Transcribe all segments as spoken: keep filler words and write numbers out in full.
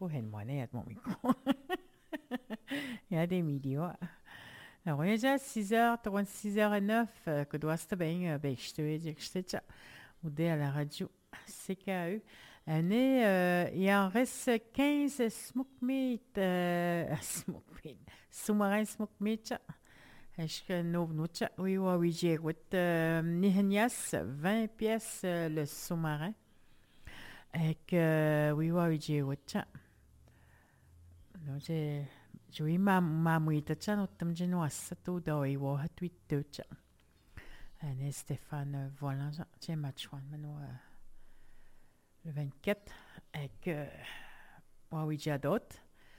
Pour une monnaie à mon micro. Il y a des millions. Alors, on est déjà à six heures, six heures neuf, que doit se bien, ben, je te vais dire que je t'ai déjà, ou dès à la radio, C K E. On est, euh, il en reste quinze smoke meat, euh, smoke meat, sous-marin smoke meat, est-ce que nous, nous, oui, oui, oui, j'ai écouté, euh, Nihanias, vingt pièces euh, le sous-marin, et que, oui, oui, oui, j'ai écouté, non, j'ai, j'ai ma, ma mouita, tcha, nous, tam, j'ai nous, à sato, da, oui, oui, hat, huit, deux, tcha. On est Stéphane Volant, j'ai match one, maintenant, euh, le vingt-quatre, et que, oui, oui, j'ai d'autres.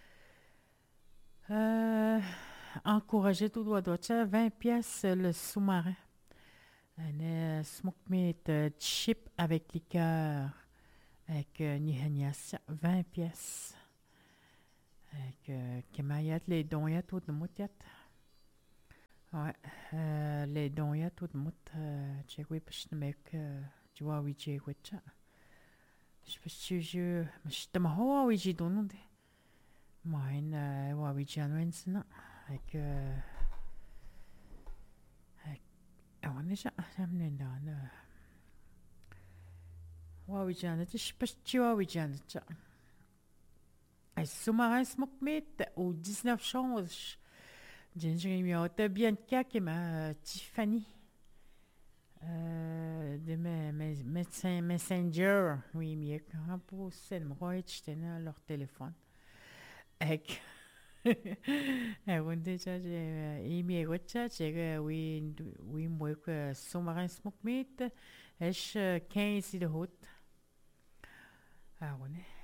Euh, encourager tout droit d'autre, vingt pièces le sous-marin. Un euh, smoke meat euh, chip avec liqueur, avec euh, nihanias, vingt pièces. Avec euh, kemayat, les dons, y'a tout de moutiat. Ouais, euh, les dons, y'a tout de mout. J'ai oui, parce que tu vois, oui, j'ai oui, ça. Je peux te dire, mais je te m'en oui, j'ai donné. Moi, une, oui, j'ai un non. Avec, euh, on est déjà, j'aime dans. Wawijana, je sais pas si tu vois Wawijana. Un sous-marin smoke meat ou dix-neuf choses. J'ai mis un bien de cac et ma Tiffany. Euh, de mes, mes médecins Messenger. Oui, mais quand pour c'est le roi, j'étais dans leur téléphone. Et on déjà j'ai aimé ça, j'ai oui, oui, moi que sous-marin smoke meat, est quinze de route. Ah, on est.